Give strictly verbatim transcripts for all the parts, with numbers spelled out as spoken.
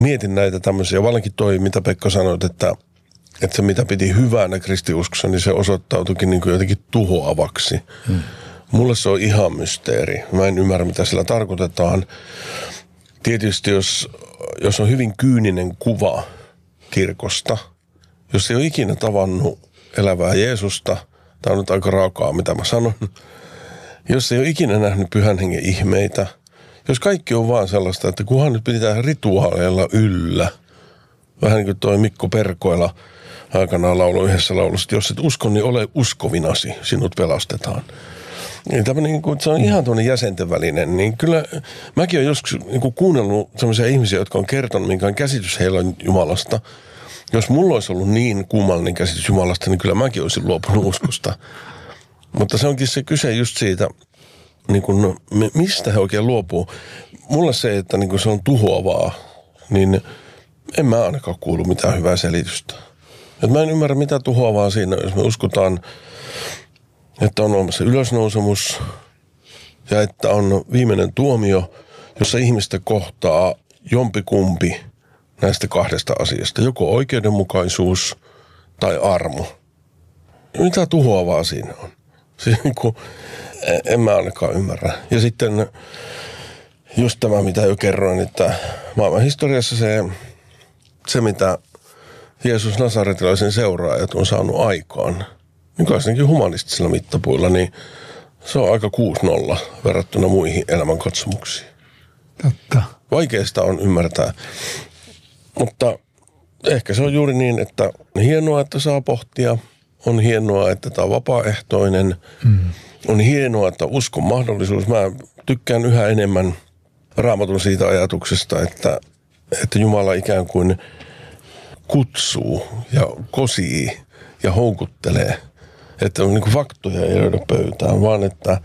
mietin näitä tämmöisiä, vallankin toi, mitä Pekka sanoit, että, että se mitä piti hyvänä kristiuskossa, niin se osoittautuikin niin kuin jotenkin tuhoavaksi. Hmm. Mulle se on ihan mysteeri. Mä en ymmärrä, mitä sillä tarkoitetaan. Tietysti jos, jos on hyvin kyyninen kuva kirkosta, jos ei ole ikinä tavannut elävää Jeesusta, tämä on nyt aika raakaa, mitä mä sanon, jos ei ole ikinä nähnyt pyhän hengen ihmeitä, jos kaikki on vaan sellaista, että kunhan nyt pidetään rituaaleilla yllä, vähän niin kuin toi Mikko Perkoila aikanaan lauloi yhdessä laulussa, että jos et usko, niin ole uskovinasi, sinut pelastetaan. Niin tämmöinen, niin kuin, se on ihan tuonne jäsenten välinen, niin kyllä mäkin olen joskus niin kuin kuunnellut sellaisia ihmisiä, jotka on kertonut, minkä on käsitys heillä on Jumalasta. Jos mulla olisi ollut niin kummallinen käsitys Jumalasta, niin kyllä mäkin olisin luopunut uskosta. Mutta se onkin se kyse just siitä, niin kuin, mistä he oikein luopuu. Mulle se, että niin kuin se on tuhoavaa, niin en mä ainakaan kuulu mitään hyvää selitystä. Et mä en ymmärrä, mitä tuhoavaa siinä, jos me uskotaan, että on olemassa ylösnousemus ja että on viimeinen tuomio, jossa ihmistä kohtaa jompikumpi näistä kahdesta asiasta. Joko oikeudenmukaisuus tai armo. Mitä tuhoavaa siinä on? Siis niin kuin, en mä ainakaan ymmärrä. Ja sitten just tämä, mitä jo kerroin, että maailman historiassa se, se mitä Jeesus Nasaretilaisen seuraajat on saanut aikaan, niin varsinkin humanistisilla mittapuilla, niin se on aika kuusi nolla verrattuna muihin elämänkatsomuksiin. Totta. Vaikeasta on ymmärtää, mutta ehkä se on juuri niin, että on hienoa, että saa pohtia, on hienoa, että tämä on vapaaehtoinen, mm. on hienoa, että uskon mahdollisuus. Mä tykkään yhä enemmän Raamatun siitä ajatuksesta, että, että Jumala ikään kuin kutsuu ja kosii ja houkuttelee. Että niin kuin faktoja ei löydä pöytään, vaan että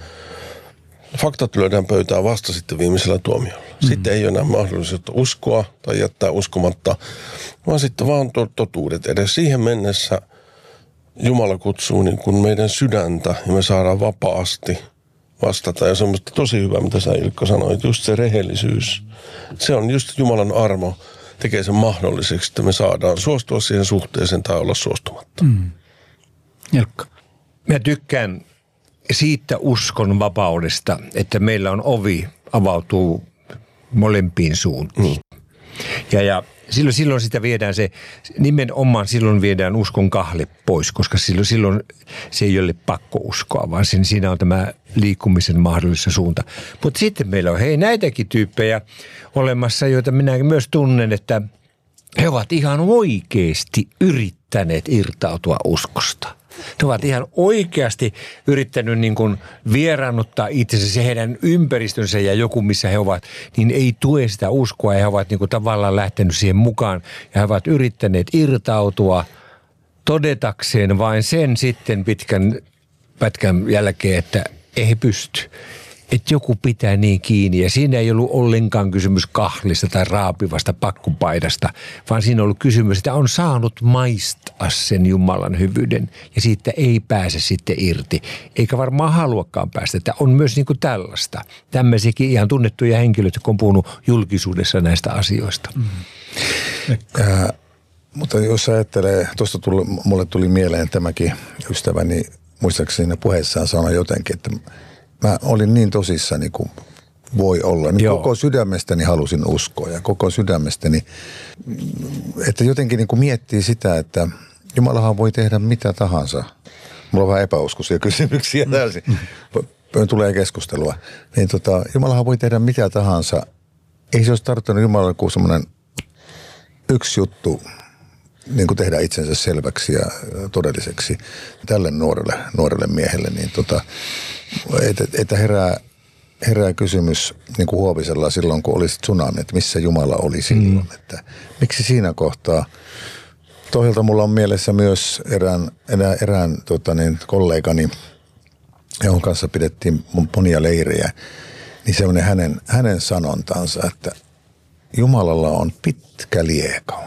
faktat löydään pöytään vasta sitten viimeisellä tuomiolla. Mm. Sitten ei ole enää mahdollisuutta uskoa tai jättää uskomatta, vaan sitten vaan totuudet. Edes siihen mennessä Jumala kutsuu niin kuin meidän sydäntä ja me saadaan vapaasti vastata. Ja se on musta tosi hyvä, mitä sä Ilkka sanoit, just se rehellisyys. Se on just Jumalan armo, tekee sen mahdolliseksi, että me saadaan suostua siihen suhteeseen tai olla suostumatta. Mm. Ilkka. Mä tykkään siitä uskon vapaudesta, että meillä on ovi avautuu molempiin suuntiin. Mm. Ja, ja silloin, silloin sitä viedään se, nimenomaan silloin viedään uskon kahle pois, koska silloin, silloin se ei ole pakko uskoa, vaan siinä on tämä liikkumisen mahdollinen suunta. Mutta sitten meillä on hei näitäkin tyyppejä olemassa, joita minä myös tunnen, että he ovat ihan oikeasti yrittäneet irtautua uskosta. He ovat ihan oikeasti yrittänyt niin kuin vieraannuttaa itsensä, se heidän ympäristönsä ja joku, missä he ovat, niin ei tue sitä uskoa ja he ovat niin kuin tavallaan lähtenyt siihen mukaan ja he ovat yrittäneet irtautua todetakseen vain sen sitten pitkän pätkän jälkeen, että ei pysty. Että joku pitää niin kiinni ja siinä ei ollut ollenkaan kysymys kahlista tai raapivasta pakkupaidasta, vaan siinä on ollut kysymys, että on saanut maistaa sen Jumalan hyvyyden ja siitä ei pääse sitten irti. Eikä varmaan haluakaan päästä, että on myös niin kuin tällaista. Tämmöisiäkin ihan tunnettuja henkilöitä, jotka on puhunut julkisuudessa näistä asioista. Mm-hmm. Äh, mutta jos ajattelee, tuosta tuli, mulle tuli mieleen tämäkin ystäväni, muistaakseni puheessaan sanoi jotenkin, että mä olin niin tosissani kuin voi olla. Niin koko sydämestäni halusin uskoa ja koko sydämestäni, että jotenkin niin kuin miettii sitä, että Jumalahan voi tehdä mitä tahansa. Mulla on vähän epäuskoisia kysymyksiä täysin. Tulee keskustelua. Niin tota, Jumalahan voi tehdä mitä tahansa. Ei se olisi tarttunut Jumalalle kuin semmoinen yksi juttu, niin kuin tehdä itsensä selväksi ja todelliseksi tälle nuorelle, nuorelle miehelle, niin tota, että, että herää, herää kysymys niin kuin Huovisella silloin, kun oli tsunami, että missä Jumala oli silloin, mm. että miksi siinä kohtaa. Toisaalta mulla on mielessä myös erään, erään, erään tota niin, kollegani, jonka kanssa pidettiin monia leirejä, niin semmoinen hänen, hänen sanontansa, että Jumalalla on pitkä lieka.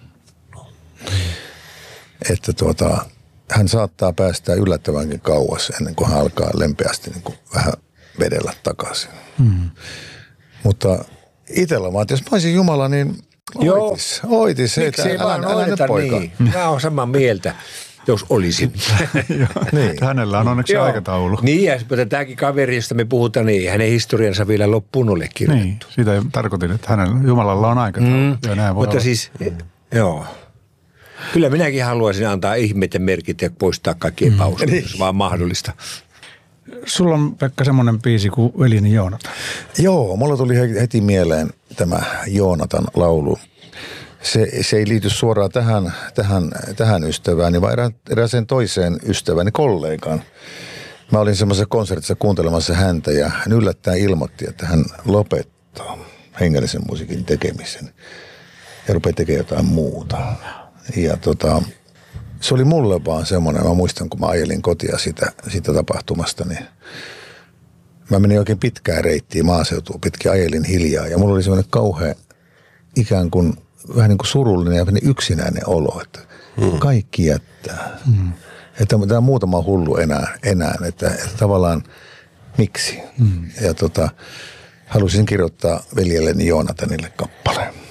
Että tuota, hän saattaa päästää yllättävänkin kauas ennen kuin hän alkaa lempeästi niin kuin vähän vedellä takaisin. Hmm. Mutta itsellä vaan, että jos mä olisin Jumala, niin Oitis, oitis. Miksi ei älä- vaan älä nyt, oita poika. niin? Mä oon samaa mieltä, jos olisin. niin. Hänellä on onneksi Joo. aikataulu. Niin, ja mutta tämäkin kaveri, josta me puhutaan, niin hänen historiansa vielä loppuun ole kirjoitettu. Niin, sitä tarkoitin, että hänellä, Jumalalla on aikataulu. Mm. Ja näin voi Mutta olla. siis, joo. Kyllä minäkin haluaisin antaa ihmeiden merkit ja poistaa kaikki epäuskot, Niin. jos vaan mahdollista. Sulla on, Pekka, semmoinen biisi kuin Veljeni Joonatan. Joo, mulla tuli he- heti mieleen tämä Joonatan laulu. Se, se ei liity suoraan tähän, tähän, tähän ystävääni, vaan erään, erääseen toiseen ystäväni kollegaan. Mä olin semmoisessa konsertissa kuuntelemassa häntä ja hän yllättäen ilmoitti, että hän lopettaa hengellisen musiikin tekemisen ja rupeaa tekemään jotain muuta. Ja tota, se oli mulle vaan semmoinen, mä muistan kun mä ajelin kotia sitä, sitä tapahtumasta, niin mä menin oikein pitkään reittiin maaseutuun, pitkin ajelin hiljaa ja mulla oli semmoinen kauhea ikään kuin vähän niin kuin surullinen ja yksinäinen olo, että hmm. kaikki jättää. Hmm. Että tämä on muutama hullu enää, enää että, että tavallaan miksi. Hmm. Ja tota, halusin kirjoittaa veljelleni Joonatanille kappaleen.